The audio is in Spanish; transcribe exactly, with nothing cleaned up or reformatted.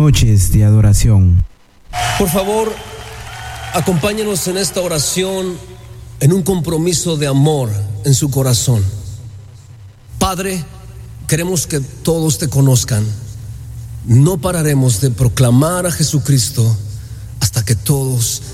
noches de adoración. Por favor, acompáñenos en esta oración en un compromiso de amor en su corazón. Padre, queremos que todos te conozcan. No pararemos de proclamar a Jesucristo hasta que todos